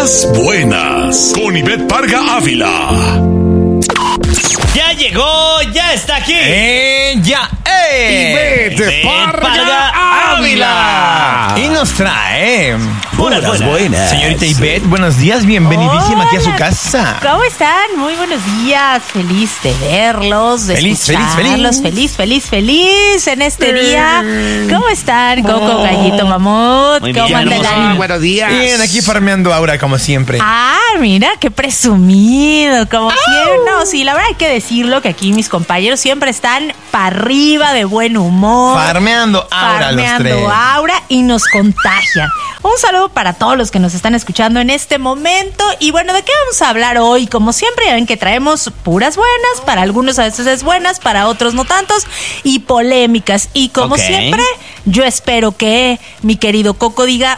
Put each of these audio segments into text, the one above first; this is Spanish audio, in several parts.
Puras buenas, con Ivette Parga Ávila. Ya llegó, ya está aquí. Ivette Parga Ávila. Y nos trae Puras buenas. Señorita Ivette, buenos días, bienvenidísima aquí a su casa. ¿Cómo están? Muy buenos días. Feliz de verlos, de escucharlos. Feliz en este día. ¿Cómo están, Coco, Gallito, Mamut? Muy ¿Cómo bien, andan? hermoso. Buenos días. Bien, aquí farmeando Aura como siempre. Mira, qué presumido, como siempre. No, sí, la verdad hay que decirlo que aquí mis compañeros siempre están para arriba de buen humor. Farmeando Aura los tres. Aura y nos contagian. Un saludo para todos los que nos están escuchando en este momento. Y bueno, ¿de qué vamos a hablar hoy? Como siempre, ya ven que traemos puras buenas. Para algunos a veces es buenas, para otros no tantos. Y polémicas. Y como siempre, yo espero que mi querido Coco diga,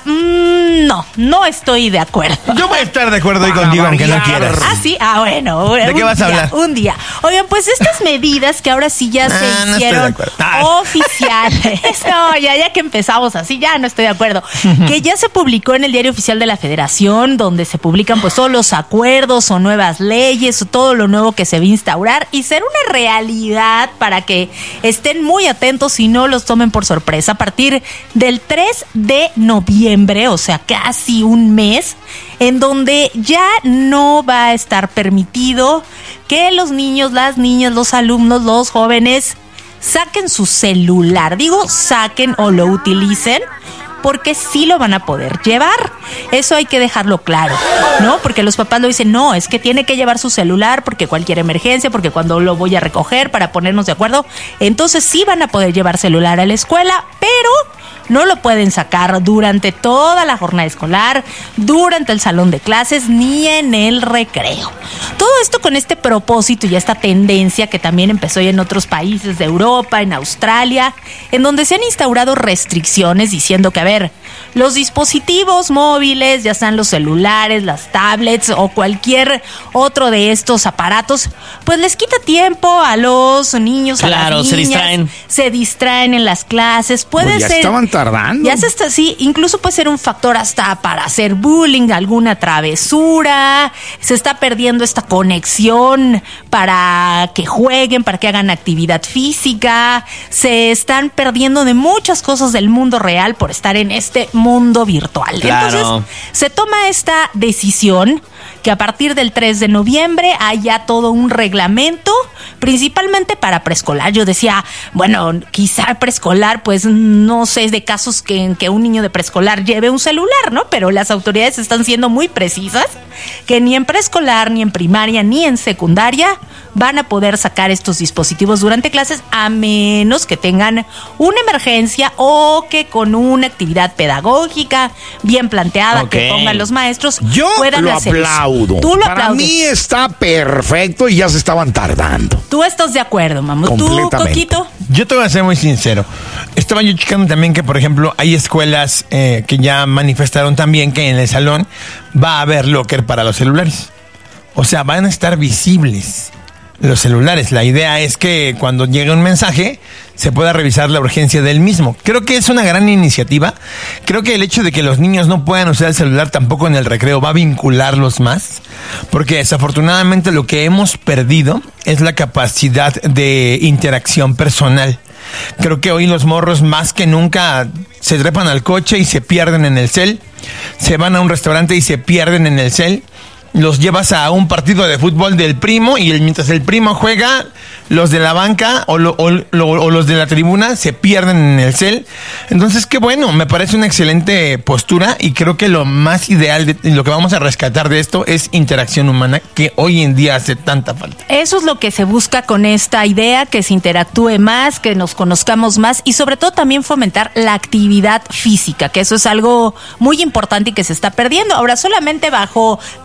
no estoy de acuerdo. Yo voy a estar de acuerdo hoy contigo, aunque no quieras. Sí, bueno. ¿De qué vas a hablar? Un día. Oigan, pues estas medidas que ahora sí ya se no estoy de hicieron acuerdo. oficiales. No, ya que empezamos así, ya no estoy de acuerdo. Que ya se publicó en el Diario Oficial de la Federación, donde se publican pues todos los acuerdos o nuevas leyes o todo lo nuevo que se va a instaurar y ser una realidad para que estén muy atentos y no los tomen por sorpresa. A partir del 3 de noviembre, o sea, casi un mes, en donde ya no va a estar permitido que los niños, las niñas, los alumnos, los jóvenes saquen su celular. Digo, saquen o lo utilicen porque sí lo van a poder llevar. Eso hay que dejarlo claro, ¿no? Porque los papás lo dicen, no, es que tiene que llevar su celular porque cualquier emergencia, porque cuando lo voy a recoger para ponernos de acuerdo. Entonces sí van a poder llevar celular a la escuela, pero no lo pueden sacar durante toda la jornada escolar, durante el salón de clases, ni en el recreo. Todo esto con este propósito y esta tendencia que también empezó ya en otros países de Europa, en Australia, en donde se han instaurado restricciones diciendo que, a ver, los dispositivos móviles, ya sean los celulares, las tablets o cualquier otro de estos aparatos, pues les quita tiempo a los niños, a las niñas. Se distraen en las clases. Puede ya ser... estaban tardando. Ya se está así, incluso puede ser un factor hasta para hacer bullying, alguna travesura. Se está perdiendo esta conexión para que jueguen, para que hagan actividad física. Se están perdiendo de muchas cosas del mundo real por estar en este mundo virtual. Claro. Entonces, se toma esta decisión que a partir del 3 de noviembre haya todo un reglamento, principalmente para preescolar. Yo decía, bueno, quizá preescolar, pues no sé de casos en que un niño de preescolar lleve un celular, ¿no? Pero las autoridades están siendo muy precisas que ni en preescolar, ni en primaria, ni en secundaria van a poder sacar estos dispositivos durante clases a menos que tengan una emergencia o que con una actividad pedagógica bien planteada que pongan los maestros puedan hacer eso. Tú lo Para aplaudes. mí está perfecto y ya se estaban tardando. Tú estás de acuerdo, mamá. ¿Tú, Completamente. Coquito? Yo te voy a ser muy sincero. Estaba yo checando también que, por ejemplo, hay escuelas que ya manifestaron también que en el salón va a haber locker para los celulares. O sea, van a estar visibles los celulares. La idea es que cuando llegue un mensaje se pueda revisar la urgencia del mismo. Creo que es una gran iniciativa. Creo que el hecho de que los niños no puedan usar el celular tampoco en el recreo va a vincularlos más, porque desafortunadamente lo que hemos perdido es la capacidad de interacción personal. Creo que hoy los morros más que nunca se trepan al coche y se pierden en el cel, se van a un restaurante y se pierden en el cel. Los llevas a un partido de fútbol del primo y mientras el primo juega, los de la banca o los de la tribuna se pierden en el cel. Entonces, qué bueno, me parece una excelente postura y creo que lo más ideal, lo que vamos a rescatar de esto es interacción humana, que hoy en día hace tanta falta. Eso es lo que se busca con esta idea, que se interactúe más, que nos conozcamos más y sobre todo también fomentar la actividad física, que eso es algo muy importante y que se está perdiendo. Ahora, solamente bajo casos específicos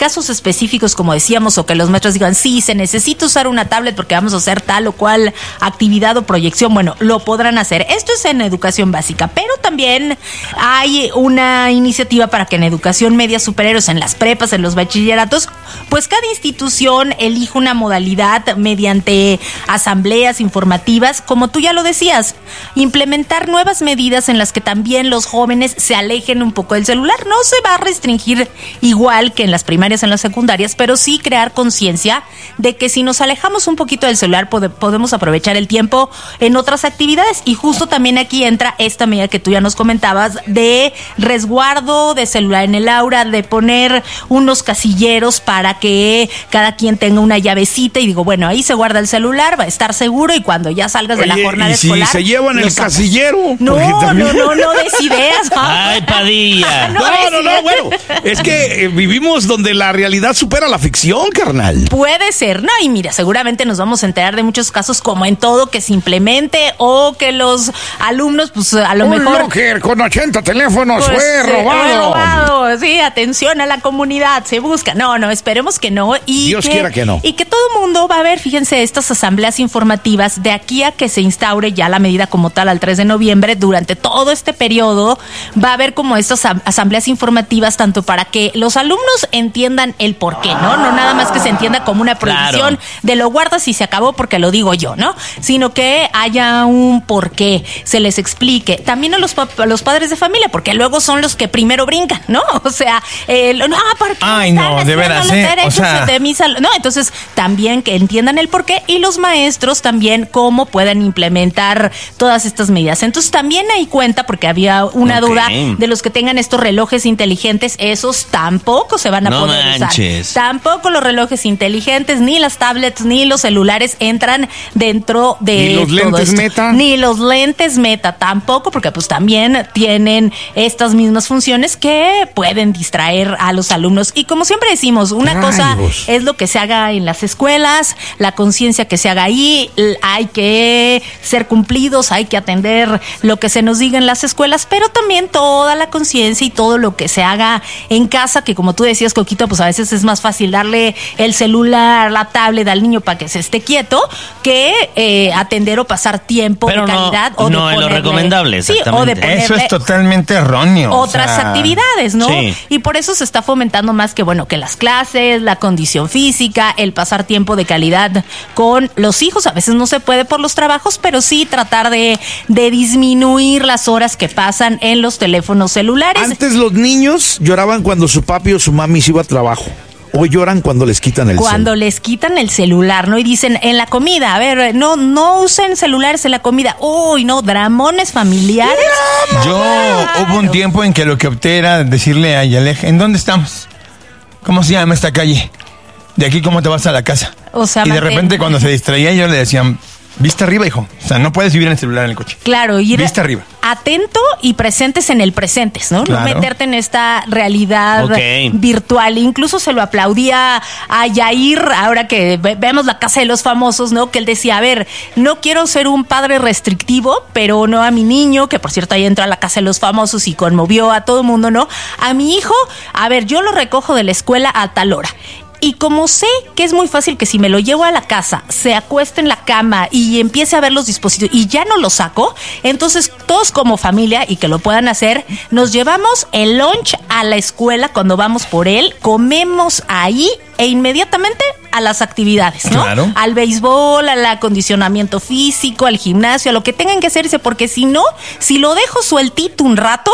específicos, como decíamos, o que los maestros digan, sí, se necesita usar una tablet porque vamos a hacer tal o cual actividad o proyección, bueno, lo podrán hacer. Esto es en educación básica, pero también hay una iniciativa para que en educación media superior, en las prepas, en los bachilleratos, pues cada institución elija una modalidad mediante asambleas informativas, como tú ya lo decías, implementar nuevas medidas en las que también los jóvenes se alejen un poco del celular. No se va a restringir igual que en las primarias, en las secundarias, pero sí crear conciencia de que si nos alejamos un poquito del celular podemos aprovechar el tiempo en otras actividades. Y justo también aquí entra esta medida que tú ya nos comentabas de resguardo de celular en el aula, de poner unos casilleros para que cada quien tenga una llavecita y digo, bueno, ahí se guarda el celular, va a estar seguro y cuando ya salgas de la jornada ¿y escolar... si se llevan el casillero? No, también... no des ideas. Ay, Padilla. No, bueno, es que vivimos donde la realidad supera la ficción, carnal. Puede ser, ¿no? Y mira, seguramente nos vamos a enterar de muchos casos como en todo que se implemente o que los alumnos, pues a lo mejor... Un locker con 80 teléfonos pues, fue robado. Sí, atención a la comunidad, se busca. No, esperemos que no. Y Dios quiera que no. Y que todo el mundo va a ver, fíjense, estas asambleas informativas de aquí a que se instaure ya la medida como tal al 3 de noviembre, durante todo este periodo, va a haber como estas asambleas informativas tanto para que los alumnos entiendan el por qué, ¿no? No nada más que se entienda como una prohibición de lo guardas y se acabó porque lo digo yo, ¿no? Sino que haya un porqué, se les explique. También a los padres de familia, porque luego son los que primero brincan, ¿no? O sea, ¿por qué ay, no, de veras, los derechos de mis alumnos? No, entonces también que entiendan el porqué y los maestros también cómo pueden implementar todas estas medidas. Entonces también hay cuenta, porque había una duda de los que tengan estos relojes inteligentes, esos tampoco se van a poder usar. Tampoco los relojes inteligentes, ni las tablets, ni los celulares entran dentro de ni los lentes esto. Meta. Ni los lentes Meta tampoco, porque pues también tienen estas mismas funciones que pueden distraer a los alumnos. Y como siempre decimos, una cosa es lo que se haga en las escuelas, la conciencia que se haga ahí, hay que ser cumplidos, hay que atender lo que se nos diga en las escuelas, pero también toda la conciencia y todo lo que se haga en casa, que como tú decías, Coquito, pues a veces es más fácil darle el celular, la tablet al niño para que se esté quieto, que atender o pasar tiempo pero de calidad. No, o de no es lo recomendable, exactamente. Sí, o de ponerle eso es totalmente erróneo. Otras actividades, ¿no? Sí. Y por eso se está fomentando más que, bueno, que las clases, la condición física, el pasar tiempo de calidad con los hijos. A veces no se puede por los trabajos, pero sí tratar de disminuir las horas que pasan en los teléfonos celulares. Antes los niños lloraban cuando su papi o su mami se iba a trabajo. Hoy lloran cuando les quitan el celular. Cuando les quitan el celular, ¿no? Y dicen, en la comida, a ver, no usen celulares en la comida. Uy, no, dramones familiares. Hubo un tiempo en que lo que opté era decirle a Yalej, ¿en dónde estamos? ¿Cómo se llama esta calle? De aquí, ¿cómo te vas a la casa? O sea, y de repente cuando se distraía yo le decía, vista arriba, hijo. O sea, no puedes vivir en el celular en el coche. Claro, ir vista arriba. Atento y presentes en el presentes, ¿no? Claro. No meterte en esta realidad virtual. Incluso se lo aplaudía a Yair, ahora que vemos La Casa de los Famosos, ¿no? Que él decía, a ver, no quiero ser un padre restrictivo, pero no a mi niño, que por cierto ahí entró a La Casa de los Famosos y conmovió a todo el mundo, ¿no? A mi hijo, a ver, yo lo recojo de la escuela a tal hora. Y como sé que es muy fácil que si me lo llevo a la casa, se acueste en la cama y empiece a ver los dispositivos y ya no lo saco, entonces todos como familia, y que lo puedan hacer, nos llevamos el lunch a la escuela cuando vamos por él, comemos ahí e inmediatamente a las actividades, ¿no? Claro. Al béisbol, al acondicionamiento físico, al gimnasio, a lo que tengan que hacerse, porque si no, si lo dejo sueltito un rato,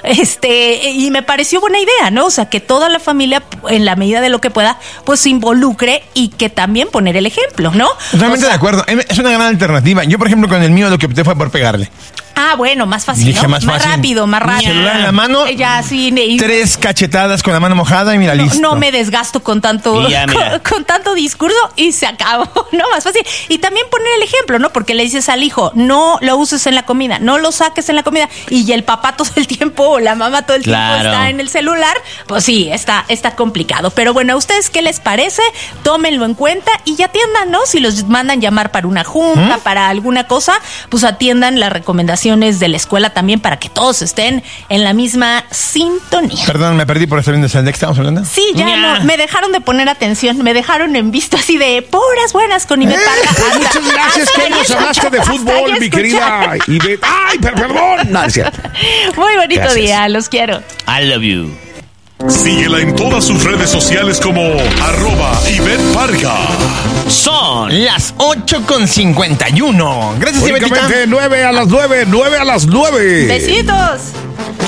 y me pareció buena idea, ¿no? O sea, que toda la familia, en la medida de lo que pueda, pues se involucre y que también poner el ejemplo, ¿no? Totalmente de acuerdo. Es una gran alternativa. Yo, por ejemplo, con el mío lo que opté fue por pegarle. Ah, bueno, más fácil, Dije, ¿no? más fácil. Rápido. Celular en la mano, ya, sí, 3 cachetadas con la mano mojada y mira, listo. No me desgasto con tanto Ya, con tanto discurso y se acabó, ¿no? Más fácil. Y también poner el ejemplo, ¿no? Porque le dices al hijo, no lo uses en la comida, no lo saques en la comida, y el papá todo el tiempo o la mamá todo el tiempo está en el celular, pues sí, está complicado. Pero bueno, ¿a ustedes qué les parece? Tómenlo en cuenta y ya atiendan, ¿no? Si los mandan llamar para una junta, para alguna cosa, pues atiendan la recomendación estaciones de la escuela también para que todos estén en la misma sintonía. Perdón, me perdí por estar viendo el de que estábamos hablando. Sí, ya Ya. no, me dejaron de poner atención, me dejaron en visto así de puras buenas con Ivette Parga. Muchas gracias que nos hablaste de fútbol, mi querida Ivette. ¡Ay, perdón! No, es cierto. Muy bonito Gracias. día, los quiero. I love you. Síguela en todas sus redes sociales como @Ivette Parga. Son Las 8:51. Gracias, Ivette. Únicamente 9 a las 9. Besitos.